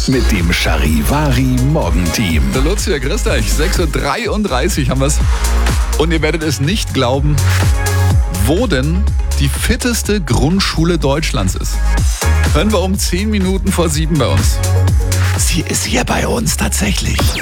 mit dem Charivari Morgenteam. Der Lucia, grüßt euch. 6.33 Uhr haben wir's. Und ihr werdet es nicht glauben, wo denn die fitteste Grundschule Deutschlands ist. Hören wir um 10 Minuten vor 7 bei uns. Sie ist hier bei uns tatsächlich.